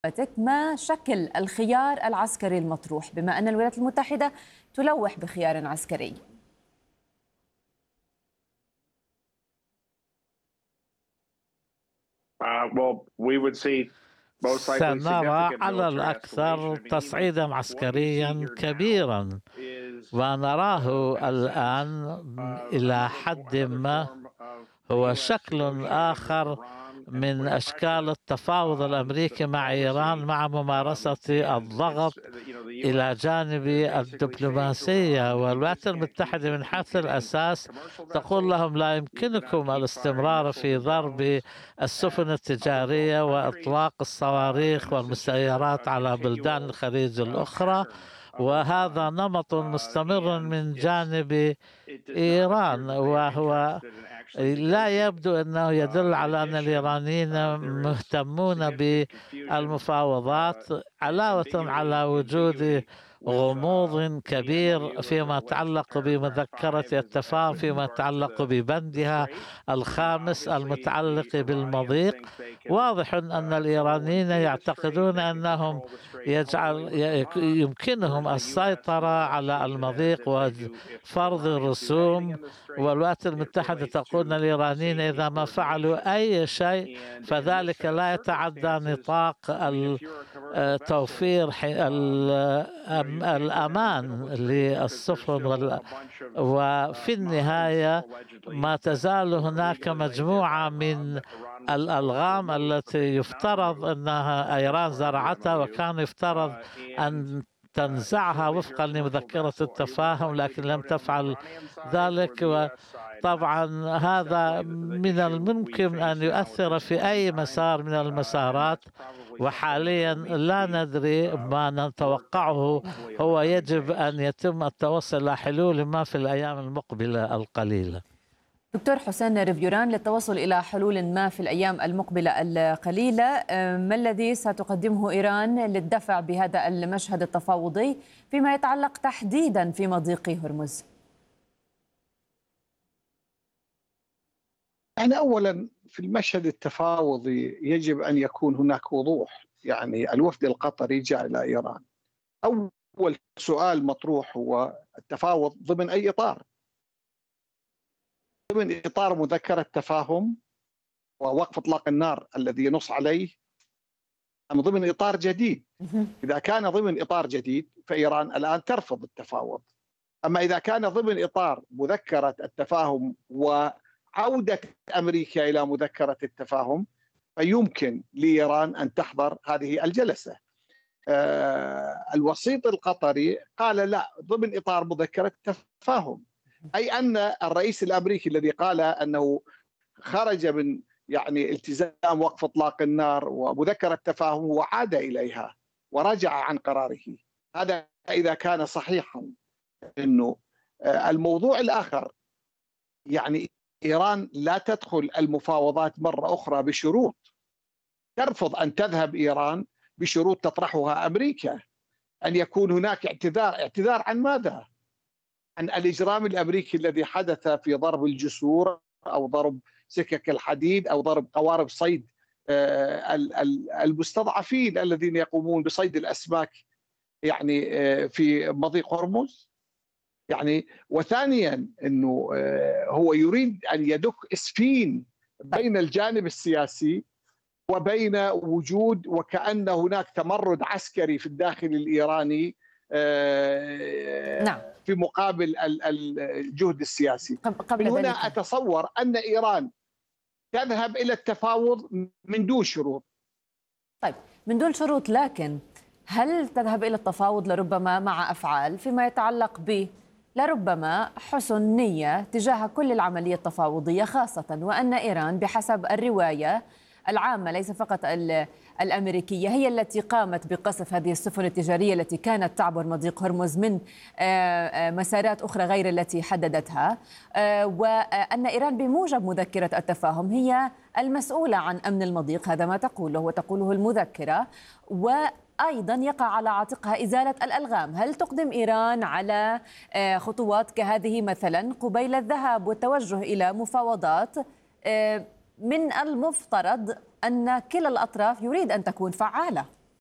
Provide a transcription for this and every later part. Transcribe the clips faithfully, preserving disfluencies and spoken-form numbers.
ما شكل الخيار العسكري المطروح بما أن الولايات المتحدة تلوح بخيار عسكري؟ سنرى على الأكثر تصعيدا عسكريا كبيرا، ونراه الآن إلى حد ما هو شكل آخر من أشكال التفاوض الأمريكي مع إيران، مع ممارسة الضغط إلى جانب الدبلوماسية. والولايات المتحدة من حيث الأساس تقول لهم لا يمكنكم الاستمرار في ضرب السفن التجارية وإطلاق الصواريخ والمسيرات على بلدان الخليج الأخرى، وهذا نمط مستمر من جانب إيران، وهو لا يبدو أنه يدل على أن الإيرانيين مهتمون بالمفاوضات، علاوة على وجود غموض كبير فيما يتعلق بمذكرة التفاهم، فيما يتعلق ببندها الخامس المتعلق بالمضيق. واضح أن الإيرانيين يعتقدون أنهم يجعل يمكنهم السيطرة على المضيق وفرض الرسوم، والولايات المتحدة تقول أن الإيرانيين إذا ما فعلوا أي شيء فذلك لا يتعدى نطاق توفير الأمان للسفن. وفي النهاية ما تزال هناك مجموعة من الألغام التي يفترض أنها إيران زرعتها، وكان يفترض أن تنزعها وفقا لمذكرة التفاهم، لكن لم تفعل ذلك. وطبعا هذا من الممكن أن يؤثر في أي مسار من المسارات، وحاليا لا ندري. ما نتوقعه هو يجب أن يتم التوصل إلى حلول ما في الأيام المقبلة القليلة. دكتور حسين ريفيوران، للتوصل إلى حلول ما في الأيام المقبلة القليلة، ما الذي ستقدمه إيران للدفع بهذا المشهد التفاوضي فيما يتعلق تحديدا في مضيق هرمز؟ يعني أولا في المشهد التفاوضي يجب أن يكون هناك وضوح. يعني الوفد القطري جاء إلى إيران، أول سؤال مطروح هو التفاوض ضمن أي إطار؟ ضمن إطار مذكرة تفاهم ووقف إطلاق النار الذي ينص عليه، أم ضمن إطار جديد؟ إذا كان ضمن إطار جديد فإيران الآن ترفض التفاوض، أما إذا كان ضمن إطار مذكرة التفاهم وعودة أمريكا إلى مذكرة التفاهم فيمكن لإيران أن تحضر هذه الجلسة. آه الوسيط القطري قال لا، ضمن إطار مذكرة التفاهم، أي أن الرئيس الأمريكي الذي قال أنه خرج من يعني التزام وقف إطلاق النار ومذكرة التفاهم وعاد إليها ورجع عن قراره. هذا إذا كان صحيحا. إنه الموضوع الآخر، يعني إيران لا تدخل المفاوضات مرة أخرى بشروط، ترفض أن تذهب إيران بشروط تطرحها أمريكا، أن يكون هناك اعتذار. اعتذار عن ماذا؟ عن الإجرام الأمريكي الذي حدث في ضرب الجسور أو ضرب سكك الحديد أو ضرب قوارب صيد المستضعفين الذين يقومون بصيد الأسماك يعني في مضيق هرمز. يعني وثانيا أنه هو يريد أن يدك إسفين بين الجانب السياسي وبين وجود وكأن هناك تمرد عسكري في الداخل الإيراني نعم. في مقابل الجهد السياسي. قبل من هنا ذلك أتصور أن إيران تذهب إلى التفاوض من دون شروط. طيب، من دون شروط، لكن هل تذهب إلى التفاوض لربما مع أفعال فيما يتعلق ب لربما حسن نية تجاه كل العملية التفاوضية، خاصة وأن إيران بحسب الرواية العامة ليس فقط الأمريكية هي التي قامت بقصف هذه السفن التجارية التي كانت تعبر مضيق هرمز من مسارات أخرى غير التي حددتها، وأن إيران بموجب مذكرة التفاهم هي المسؤولة عن أمن المضيق، هذا ما تقوله وتقوله المذكرة، وأيضا يقع على عاتقها إزالة الألغام. هل تقدم إيران على خطوات كهذه مثلا قبيل الذهاب والتوجه إلى مفاوضات من المفترض أن كلا الأطراف يريد أن تكون فعالة؟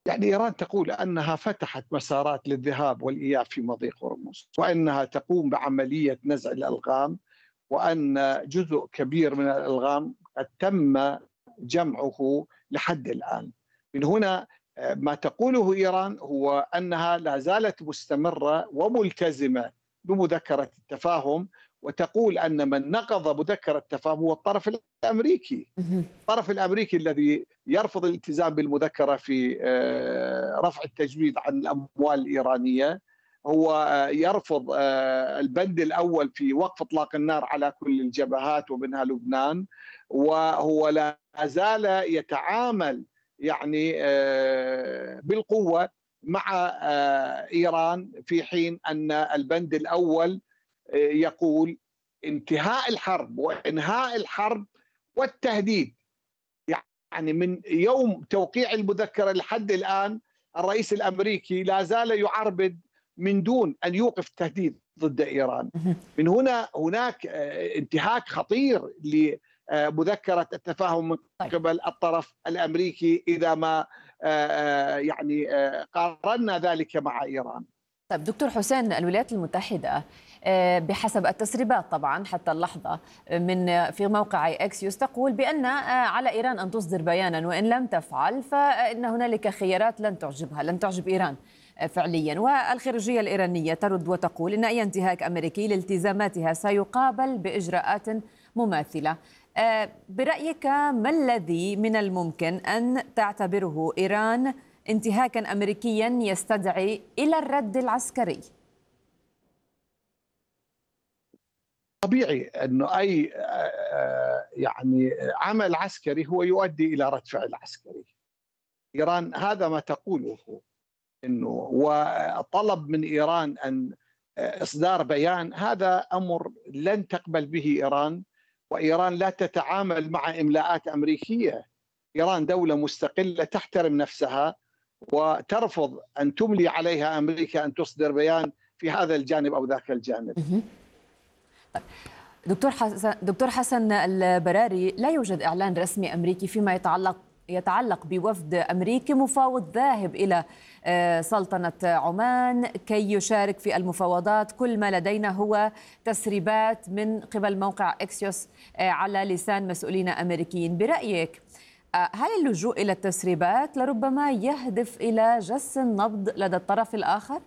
يعني إيران تقول أنها فتحت مسارات للذهاب والإياب في مضيق هرمز، وأنها تقوم بعملية نزع الألغام، وأن جزء كبير من الألغام قد تم جمعه لحد الآن. من هنا ما تقوله إيران هو أنها لا زالت مستمرة وملتزمة بمذكرة التفاهم، وتقول أن من نقض مذكرة التفاهم هو الطرف الأمريكي. الطرف الأمريكي الذي يرفض الالتزام بالمذكرة في رفع التجويد عن الأموال الإيرانية، هو يرفض البند الأول في وقف إطلاق النار على كل الجبهات ومنها لبنان، وهو لا زال يتعامل يعني بالقوة مع إيران، في حين أن البند الأول يقول انتهاء الحرب وإنهاء الحرب والتهديد. يعني من يوم توقيع المذكرة لحد الآن الرئيس الأمريكي لا زال يعربد من دون أن يوقف التهديد ضد إيران. من هنا هناك انتهاك خطير لمذكرة التفاهم من قبل الطرف الأمريكي إذا ما يعني قارنا ذلك مع إيران. طيب دكتور حسين، الولايات المتحدة بحسب التسريبات طبعا حتى اللحظة من في موقع اكسيوس تقول بأن على إيران أن تصدر بيانا، وإن لم تفعل فإن هنالك خيارات لن تعجبها لن تعجب إيران فعليا. والخارجية الإيرانية ترد وتقول إن أي انتهاك أمريكي لالتزاماتها سيقابل بإجراءات مماثلة. برأيك ما الذي من الممكن أن تعتبره إيران انتهاكا أمريكيا يستدعي إلى الرد العسكري؟ طبيعي أنه أي يعني عمل عسكري هو يؤدي إلى رد فعل عسكري. إيران هذا ما تقوله، إنه وطلب من إيران أن إصدار بيان، هذا أمر لن تقبل به إيران، وإيران لا تتعامل مع إملاءات أمريكية. إيران دولة مستقلة تحترم نفسها وترفض أن تملي عليها أمريكا أن تصدر بيان في هذا الجانب أو ذاك الجانب. دكتور حسن دكتور حسن البراري، لا يوجد إعلان رسمي أمريكي فيما يتعلق يتعلق بوفد أمريكي مفاوض ذاهب إلى سلطنة عمان كي يشارك في المفاوضات. كل ما لدينا هو تسريبات من قبل موقع اكسيوس على لسان مسؤولين أمريكيين. برأيك هل اللجوء إلى التسريبات لربما يهدف إلى جس النبض لدى الطرف الآخر؟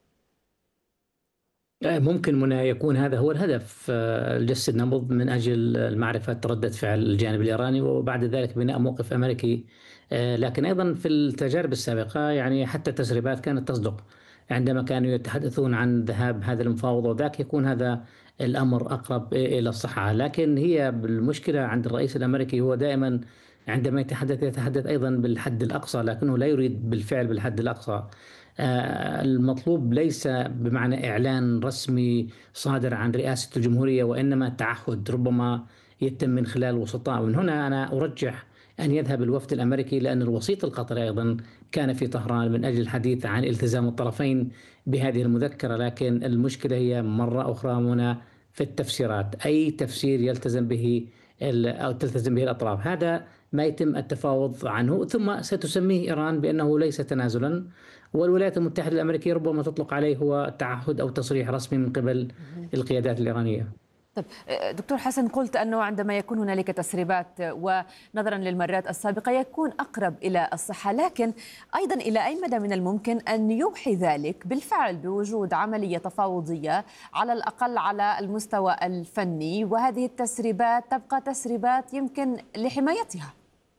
ممكن من يكون هذا هو الهدف، جس النبض من أجل معرفة ردة فعل الجانب الإيراني وبعد ذلك بناء موقف أمريكي. لكن أيضا في التجارب السابقة يعني حتى التسريبات كانت تصدق عندما كانوا يتحدثون عن ذهاب هذا المفاوضة، وذاك يكون هذا الأمر أقرب إلى الصحة. لكن هي المشكلة عند الرئيس الأمريكي هو دائما عندما يتحدث يتحدث أيضا بالحد الأقصى، لكنه لا يريد بالفعل بالحد الأقصى. المطلوب ليس بمعنى إعلان رسمي صادر عن رئاسة الجمهورية، وإنما تعهد ربما يتم من خلال وسطاء. ومن هنا أنا أرجح أن يذهب الوفد الأمريكي، لأن الوسيط القطري أيضا كان في طهران من أجل الحديث عن التزام الطرفين بهذه المذكرة. لكن المشكلة هي مرة أخرى هنا في التفسيرات، أي تفسير يلتزم به أو تلتزم به الأطراف هذا ما يتم التفاوض عنه، ثم ستسميه إيران بأنه ليس تنازلا، والولايات المتحدة الأمريكية ربما تطلق عليه هو تعهد أو تصريح رسمي من قبل القيادات الإيرانية. طب دكتور حسن، قلت أنه عندما يكون هنالك تسريبات ونظرا للمرات السابقة يكون أقرب إلى الصحة، لكن أيضا إلى أي مدى من الممكن أن يوحي ذلك بالفعل بوجود عملية تفاوضية على الأقل على المستوى الفني، وهذه التسريبات تبقى تسريبات يمكن لحمايتها؟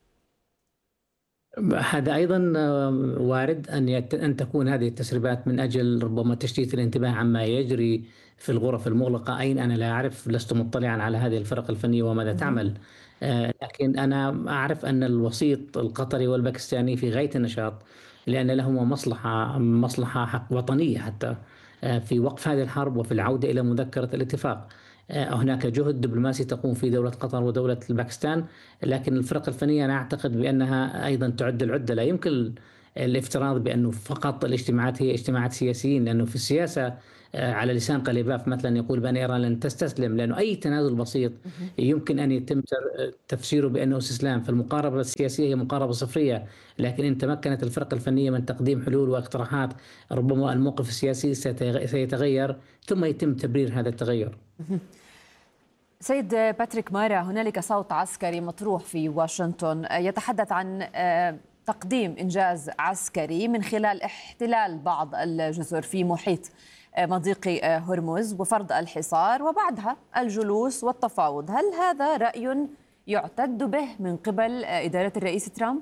هذا أيضا وارد أن أن تكون هذه التسريبات من أجل ربما تشتيت الانتباه عما يجري في الغرف المغلقة. أين أنا لا أعرف، لست مطلعا على هذه الفرق الفنية وماذا تعمل، لكن أنا أعرف أن الوسيط القطري والباكستاني في غاية النشاط، لأن لهما مصلحة مصلحة حق وطنية حتى في وقف هذه الحرب وفي العودة إلى مذكرة الاتفاق. هناك جهد دبلوماسي تقوم فيه دولة قطر ودولة الباكستان، لكن الفرق الفنية أنا أعتقد بأنها أيضا تعد العدة. لا يمكن الافتراض بأنه فقط الاجتماعات هي اجتماعات سياسيين، لأنه في السياسة على لسان قليباف مثلا يقول بأن إيران لن تستسلم، لأنه أي تنازل بسيط يمكن أن يتم تفسيره بأنه استسلام. فالمقاربة السياسية هي مقاربة صفرية، لكن إن تمكنت الفرق الفنية من تقديم حلول واقتراحات ربما الموقف السياسي سيتغير ثم يتم تبرير هذا التغير. سيد باتريك مارا، هنالك صوت عسكري مطروح في واشنطن يتحدث عن تقديم إنجاز عسكري من خلال احتلال بعض الجزر في محيط مضيق هرمز وفرض الحصار وبعدها الجلوس والتفاوض. هل هذا رأي يعتد به من قبل إدارة الرئيس ترامب؟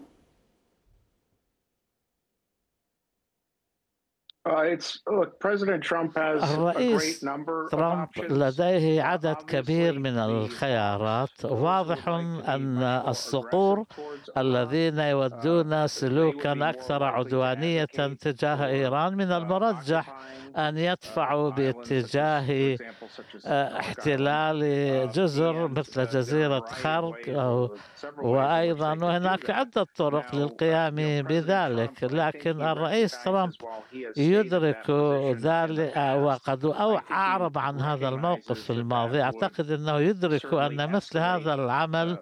الرئيس ترامب لديه عدد كبير من الخيارات. واضح أن الصقور الذين يودون سلوكا أكثر عدوانية تجاه إيران من المرجح أن يدفعوا باتجاه احتلال جزر مثل جزيرة خرق، وأيضا هناك عدة طرق للقيام بذلك. لكن الرئيس ترامب يدرك ذلك، وقد أو أعرب عن هذا الموقف في الماضي. أعتقد أنه يدرك أن مثل هذا العمل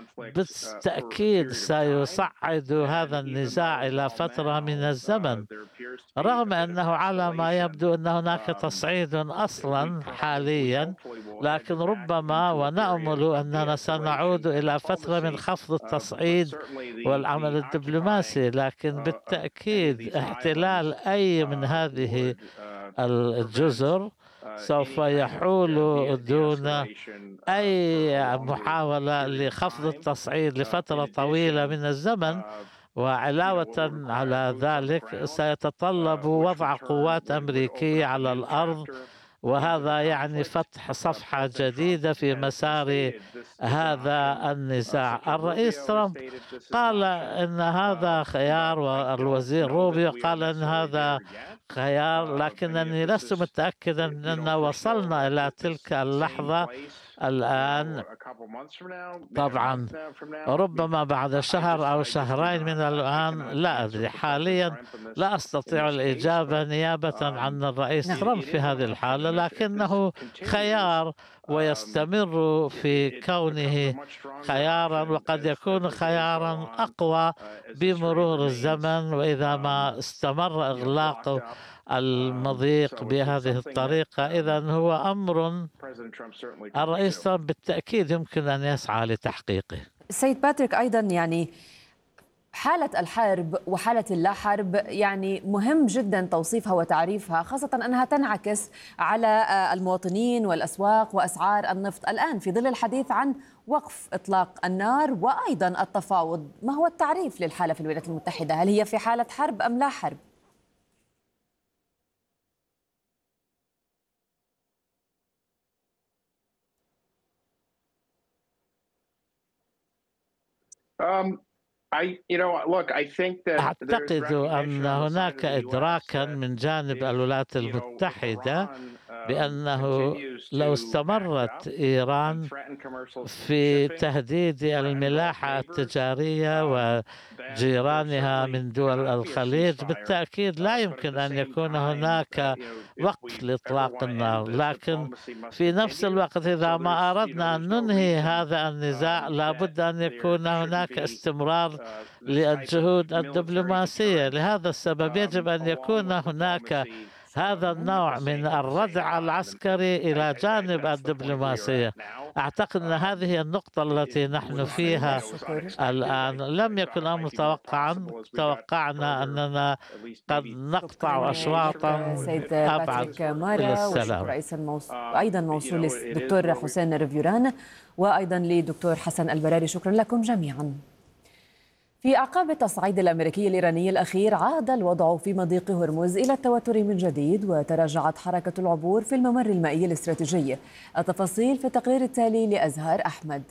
بالتأكيد سيصعد هذا النزاع إلى فترة من الزمن، رغم أنه على ما يبدو أن هناك تصعيد أصلا حاليا، لكن ربما ونأمل أننا سنعود إلى فترة من خفض التصعيد والعمل الدبلوماسي. لكن بالتأكيد احتلال أي من هذه الجزر سوف يحول دون أي محاولة لخفض التصعيد لفترة طويلة من الزمن. وعلاوة على ذلك سيتطلب وضع قوات أمريكية على الأرض، وهذا يعني فتح صفحة جديدة في مسار هذا النزاع. الرئيس ترامب قال إن هذا خيار، والوزير روبيو قال إن هذا خيار، لكنني لست متأكدا أننا وصلنا إلى تلك اللحظة الآن. طبعا ربما بعد شهر أو شهرين من الآن، لا أدري حاليا، لا أستطيع الإجابة نيابة عن الرئيس ترامب في هذه الحالة، لكنه خيار ويستمر في كونه خيارا، وقد يكون خيارا أقوى بمرور الزمن. وإذا ما استمر إغلاق المضيق بهذه الطريقة، إذن هو أمر الرئيس ترامب بالتأكيد يمكن أن يسعى لتحقيقه. سيد باتريك، أيضا يعني حالة الحرب وحالة اللا حرب يعني مهم جدا توصيفها وتعريفها، خاصة أنها تنعكس على المواطنين والأسواق وأسعار النفط الآن في ظل الحديث عن وقف إطلاق النار وأيضا التفاوض. ما هو التعريف للحالة في الولايات المتحدة؟ هل هي في حالة حرب أم لا حرب؟ أعتقد أن هناك إدراكا من جانب الولايات المتحدة بأنه لو استمرت إيران في تهديد الملاحة التجارية وجيرانها من دول الخليج، بالتأكيد لا يمكن أن يكون هناك وقف لإطلاق النار. لكن في نفس الوقت إذا ما أردنا أن ننهي هذا النزاع لابد أن يكون هناك استمرار للجهود الدبلوماسية. لهذا السبب يجب أن يكون هناك هذا النوع من الردع العسكري إلى جانب الدبلوماسية. أعتقد أن هذه النقطة التي نحن فيها الآن. لم يكن أمر متوقعا، توقعنا أننا قد نقطع أشواطا أبعد إلى السلام. رئيس الموصول أيضا موصول للدكتور حسين ريفيوران وأيضا لدكتور حسن البراري، شكرا لكم جميعا. في أعقاب التصعيد الأمريكي الإيراني الأخير عاد الوضع في مضيق هرمز إلى التوتر من جديد، وتراجعت حركة العبور في الممر المائي الاستراتيجي. التفاصيل في التقرير التالي لأزهار أحمد.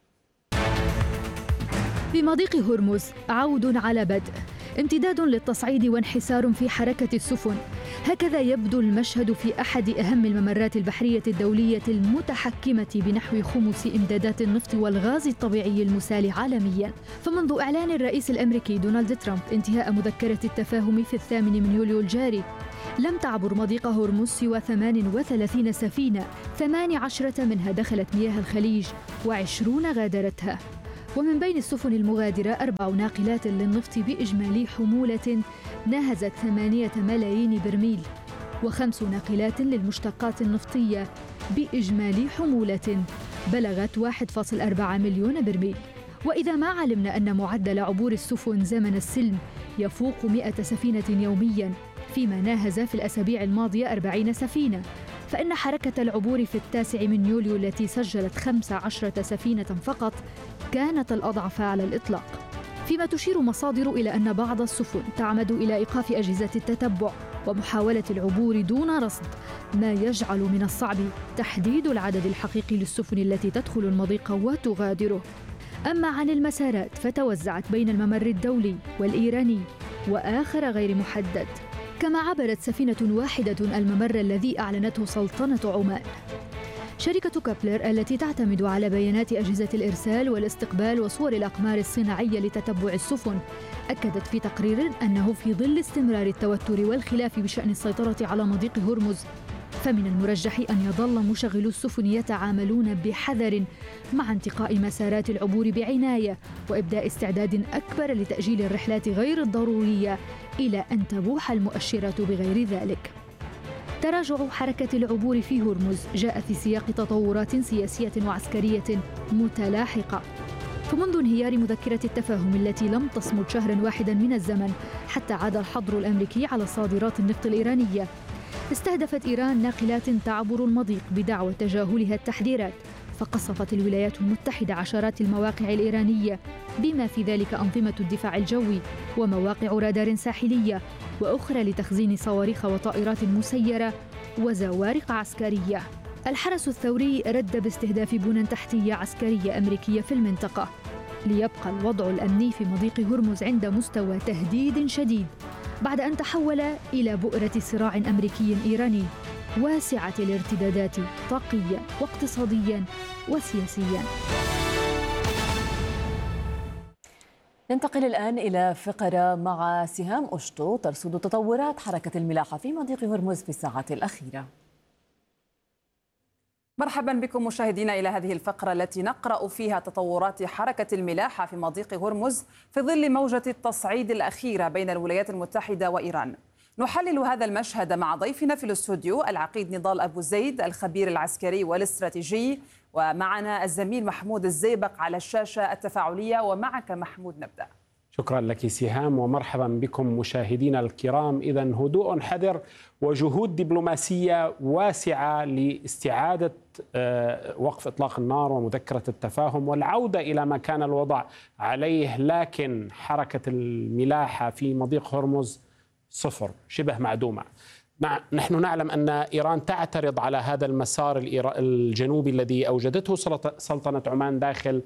في مضيق هرمز عود على بدء، امتداد للتصعيد وانحسار في حركة السفن. هكذا يبدو المشهد في أحد أهم الممرات البحرية الدولية المتحكمة بنحو خمس إمدادات النفط والغاز الطبيعي المسال عالمياً. فمنذ إعلان الرئيس الأمريكي دونالد ترامب انتهاء مذكرة التفاهم في الثامن من يوليو الجاري، لم تعبر مضيق هرمز سوى ثمان وثلاثين سفينة، ثمان عشرة منها دخلت مياه الخليج وعشرون غادرتها. ومن بين السفن المغادرة أربع ناقلات للنفط بإجمالي حمولة ناهزت ثمانية ملايين برميل، وخمس ناقلات للمشتقات النفطية بإجمالي حمولة بلغت واحد فاصلة أربعة مليون برميل. وإذا ما علمنا أن معدل عبور السفن زمن السلم يفوق مئة سفينة يومياً، فيما ناهز في الأسابيع الماضية أربعين سفينة، فإن حركة العبور في التاسع من يوليو التي سجلت خمس عشرة سفينة فقط كانت الأضعف على الإطلاق. فيما تشير مصادر إلى أن بعض السفن تعمد إلى إيقاف أجهزة التتبع ومحاولة العبور دون رصد، ما يجعل من الصعب تحديد العدد الحقيقي للسفن التي تدخل المضيق وتغادره. أما عن المسارات فتوزعت بين الممر الدولي والإيراني وآخر غير محدد، كما عبرت سفينة واحدة الممر الذي أعلنته سلطنة عمان. شركة كابلر التي تعتمد على بيانات أجهزة الإرسال والاستقبال وصور الأقمار الصناعية لتتبع السفن أكدت في تقرير أنه في ظل استمرار التوتر والخلاف بشأن السيطرة على مضيق هرمز، فمن المرجح أن يظل مشغلو السفن يتعاملون بحذر مع انتقاء مسارات العبور بعناية وإبداء استعداد أكبر لتأجيل الرحلات غير الضرورية إلى أن تبوح المؤشرات بغير ذلك. تراجع حركة العبور في هرمز جاء في سياق تطورات سياسية وعسكرية متلاحقة. فمنذ انهيار مذكرة التفاهم التي لم تصمد شهراً واحداً من الزمن حتى عاد الحظر الأمريكي على صادرات النفط الإيرانية، استهدفت إيران ناقلات تعبر المضيق بدعوى تجاهلها التحذيرات، فقصفت الولايات المتحدة عشرات المواقع الإيرانية بما في ذلك أنظمة الدفاع الجوي ومواقع رادار ساحلية وأخرى لتخزين صواريخ وطائرات مسيرة وزوارق عسكرية. الحرس الثوري رد باستهداف بنى تحتية عسكرية أمريكية في المنطقة، ليبقى الوضع الأمني في مضيق هرمز عند مستوى تهديد شديد بعد أن تحول إلى بؤرة صراع أمريكي إيراني واسعة الارتدادات طاقيا واقتصاديا وسياسيا. ننتقل الآن إلى فقرة مع سهام أشطو ترصد تطورات حركة الملاحة في مضيق هرمز في الساعات الأخيرة. مرحبا بكم مشاهدينا إلى هذه الفقرة التي نقرأ فيها تطورات حركة الملاحة في مضيق هرمز في ظل موجة التصعيد الأخيرة بين الولايات المتحدة وإيران. نحلل هذا المشهد مع ضيفنا في الاستوديو العقيد نضال أبو زيد الخبير العسكري والاستراتيجي، ومعنا الزميل محمود الزيبق على الشاشة التفاعلية. ومعك محمود نبدأ. شكرا لك سهام ومرحبا بكم مشاهدينا الكرام. إذا هدوء حذر وجهود دبلوماسية واسعة لاستعادة وقف إطلاق النار ومذكرة التفاهم والعودة إلى ما كان الوضع عليه، لكن حركة الملاحة في مضيق هرمز صفر، شبه معدومة. نحن نعلم أن إيران تعترض على هذا المسار الجنوبي الذي أوجدته سلطنة عمان داخل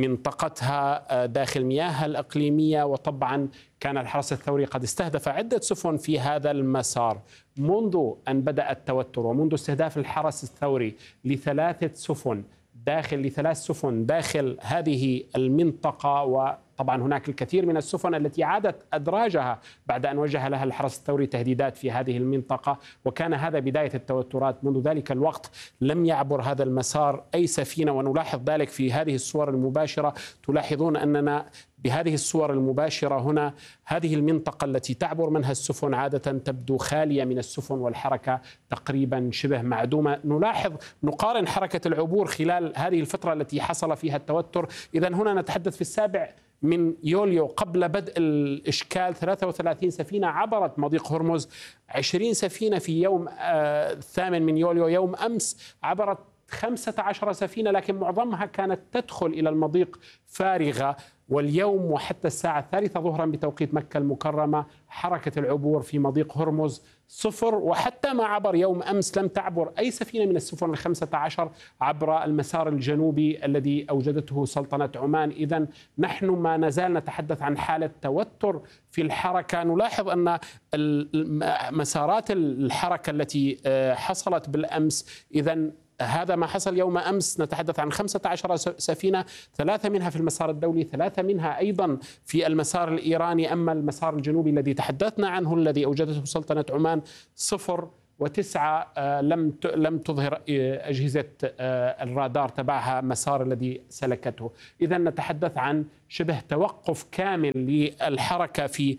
منطقتها داخل مياهها الإقليمية، وطبعا كان الحرس الثوري قد استهدف عدة سفن في هذا المسار منذ أن بدأ التوتر، ومنذ استهداف الحرس الثوري لثلاثة سفن داخل لثلاث سفن داخل هذه المنطقة. وطبعا هناك الكثير من السفن التي عادت أدراجها بعد أن وجه لها الحرس الثوري تهديدات في هذه المنطقة، وكان هذا بداية التوترات. منذ ذلك الوقت لم يعبر هذا المسار أي سفينة، ونلاحظ ذلك في هذه الصور المباشرة. تلاحظون أننا بهذه الصور المباشرة هنا هذه المنطقة التي تعبر منها السفن عادة تبدو خالية من السفن والحركة تقريبا شبه معدومة. نلاحظ نقارن حركة العبور خلال هذه الفترة التي حصل فيها التوتر. إذا هنا نتحدث في السابع من يوليو قبل بدء الإشكال ثلاثة وثلاثين سفينة عبرت مضيق هرمز، عشرين سفينة في يوم الثامن من يوليو يوم أمس عبرت خمسة عشر سفينة، لكن معظمها كانت تدخل إلى المضيق فارغة. واليوم وحتى الساعة الثالثة ظهرا بتوقيت مكة المكرمة حركة العبور في مضيق هرمز صفر، وحتى ما عبر يوم أمس لم تعبر أي سفينة من السفن الخمسة عشر عبر المسار الجنوبي الذي أوجدته سلطنة عمان. إذن نحن ما نزال نتحدث عن حالة توتر في الحركة. نلاحظ أن مسارات الحركة التي حصلت بالأمس إذن هذا ما حصل يوم أمس. نتحدث عن خمسة عشر سفينة، ثلاثة منها في المسار الدولي، ثلاثة منها أيضا في المسار الإيراني. أما المسار الجنوبي الذي تحدثنا عنه الذي أوجدته سلطنة عمان صفر وتسعة لم لم تظهر أجهزة الرادار تبعها مسار الذي سلكته. إذا نتحدث عن شبه توقف كامل للحركة في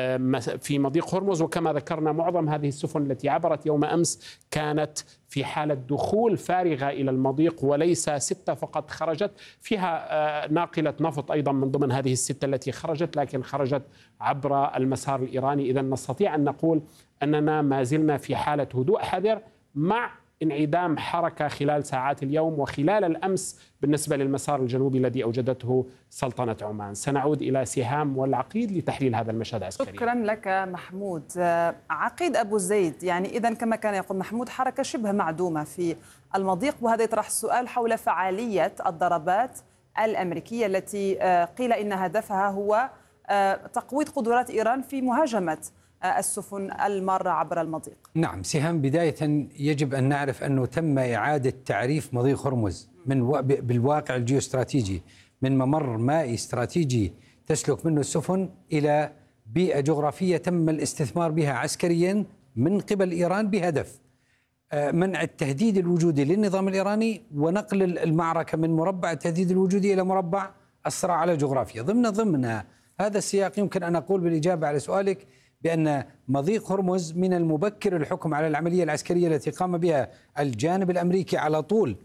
في مضيق هرمز. وكما ذكرنا معظم هذه السفن التي عبرت يوم أمس كانت في حالة دخول فارغة إلى المضيق، وليس ستة فقط خرجت. فيها ناقلة نفط أيضا من ضمن هذه الستة التي خرجت، لكن خرجت عبر المسار الإيراني. إذا نستطيع أن نقول أننا ما زلنا في حالة هدوء حذر مع انعدام حركة خلال ساعات اليوم وخلال الأمس بالنسبة للمسار الجنوبي الذي أوجدته سلطنة عمان. سنعود إلى سهام والعقيد لتحليل هذا المشهد العسكري. شكرا لك محمود. عقيد أبو زيد، يعني إذا كما كان يقول محمود حركة شبه معدومة في المضيق، وهذا يطرح السؤال حول فعالية الضربات الأمريكية التي قيل إن هدفها هو تقويض قدرات إيران في مهاجمة السفن المارة عبر المضيق. نعم سهام، بداية يجب أن نعرف أنه تم إعادة تعريف مضيق هرمز من و... بالواقع الجيوستراتيجي، من ممر مائي استراتيجي تسلك منه السفن إلى بيئة جغرافية تم الاستثمار بها عسكريا من قبل إيران بهدف منع التهديد الوجودي للنظام الإيراني ونقل المعركة من مربع التهديد الوجودي إلى مربع الصراع على الجغرافيا. ضمن ضمن هذا السياق يمكن أن أقول بالإجابة على سؤالك بأن مضيق هرمز من المبكر الحكم على العملية العسكرية التي قام بها الجانب الأمريكي على طول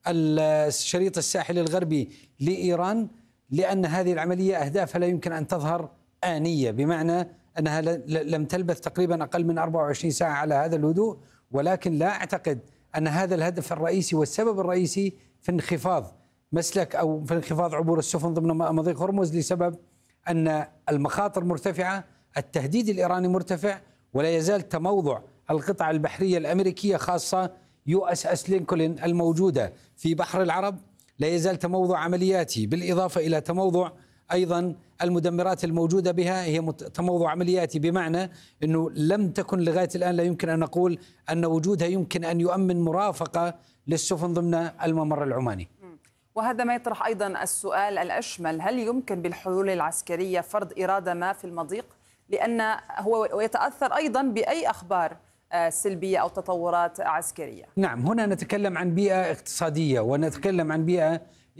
الشريط الساحلي الغربي لإيران، لأن هذه العملية أهدافها لا يمكن أن تظهر آنية، بمعنى أنها لم تلبث تقريبا أقل من أربعة وعشرين ساعة على هذا الهدوء. ولكن لا أعتقد أن هذا الهدف الرئيسي والسبب الرئيسي في انخفاض مسلك أو في انخفاض عبور السفن ضمن مضيق هرمز، لسبب أن المخاطر مرتفعة، التهديد الإيراني مرتفع، ولا يزال تموضع القطع البحرية الأمريكية خاصة يو اس اس لينكولن الموجودة في بحر العرب لا يزال تموضع عملياتي، بالإضافة إلى تموضع أيضا المدمرات الموجودة بها هي تموضع عملياتي، بمعنى أنه لم تكن لغاية الآن لا يمكن أن نقول أن وجودها يمكن أن يؤمن مرافقة للسفن ضمن الممر العماني. وهذا ما يطرح أيضا السؤال الأشمل، هل يمكن بالحلول العسكرية فرض إرادة ما في المضيق؟ لأن هو يتأثر أيضا بأي أخبار سلبية أو تطورات عسكرية. نعم، هنا نتكلم عن بيئة اقتصادية ونتكلم عن بيئة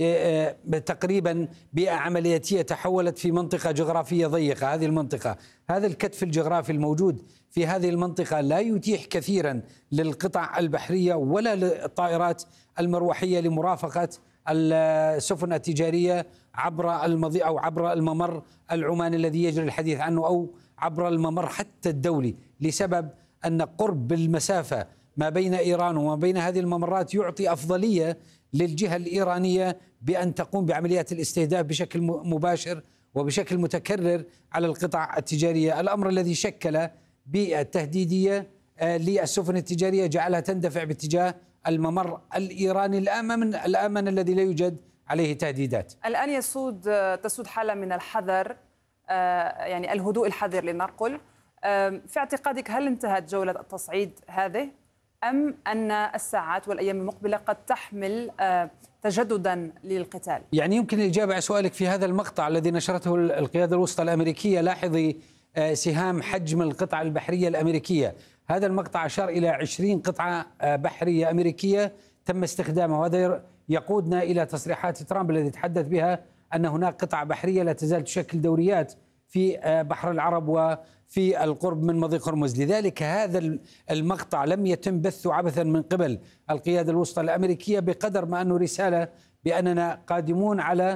تقريبا بيئة عملياتية تحولت في منطقة جغرافية ضيقة. هذه المنطقة، هذا الكتف الجغرافي الموجود في هذه المنطقة لا يتيح كثيرا للقطع البحرية ولا للطائرات المروحية لمرافقة السفن التجارية عبر المضيق أو عبر الممر العماني الذي يجري الحديث عنه، أو عبر الممر حتى الدولي، لسبب أن قرب المسافة ما بين إيران وما بين هذه الممرات يعطي أفضلية للجهة الإيرانية بأن تقوم بعمليات الاستهداف بشكل مباشر وبشكل متكرر على القطع التجارية، الأمر الذي شكل بيئة تهديدية للسفن التجارية جعلها تندفع باتجاه الممر الإيراني الآمن الآمن الذي لا يوجد عليه تهديدات. الآن يسود تسود حالة من الحذر، يعني الهدوء الحذر لنقل. في اعتقادك هل انتهت جولة التصعيد هذه، أم أن الساعات والأيام المقبلة قد تحمل تجددا للقتال؟ يعني يمكن الإجابة على سؤالك في هذا المقطع الذي نشرته القيادة الوسطى الأمريكية. لاحظي سهام حجم القطع البحرية الأمريكية، هذا المقطع أشار إلى عشرين قطعة بحرية أمريكية تم استخدامها، وهذا يقودنا إلى تصريحات ترامب الذي تحدث بها أن هناك قطع بحرية لا تزال تشكل دوريات في بحر العرب وفي القرب من مضيق هرمز. لذلك هذا المقطع لم يتم بثه عبثا من قبل القيادة الوسطى الأمريكية، بقدر ما أنه رسالة بأننا قادمون على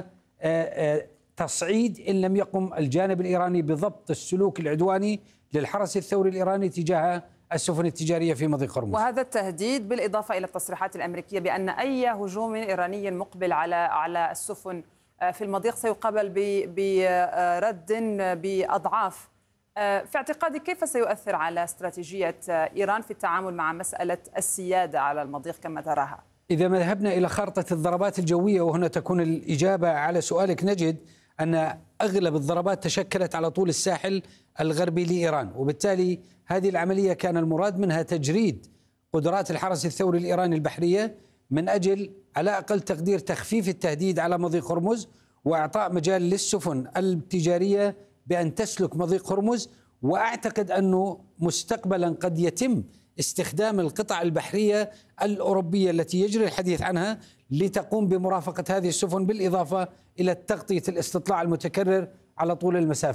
تصعيد إن لم يقم الجانب الإيراني بضبط السلوك العدواني للحرس الثوري الإيراني تجاه السفن التجارية في مضيق هرمز. وهذا التهديد بالإضافة إلى التصريحات الأمريكية بأن أي هجوم إيراني مقبل على على السفن في المضيق سيقابل برد بأضعاف. في اعتقادك كيف سيؤثر على استراتيجية إيران في التعامل مع مسألة السيادة على المضيق كما تراها؟ إذا ما ذهبنا إلى خارطة الضربات الجوية، وهنا تكون الإجابة على سؤالك، نجد أن أغلب الضربات تشكلت على طول الساحل الغربي لإيران، وبالتالي هذه العملية كان المراد منها تجريد قدرات الحرس الثوري الإيراني البحرية من أجل على أقل تقدير تخفيف التهديد على مضيق هرمز وإعطاء مجال للسفن التجارية بأن تسلك مضيق هرمز. وأعتقد أنه مستقبلا قد يتم استخدام القطع البحرية الأوروبية التي يجري الحديث عنها لتقوم بمرافقة هذه السفن، بالإضافة إلى تغطية الاستطلاع المتكرر على طول المسافة.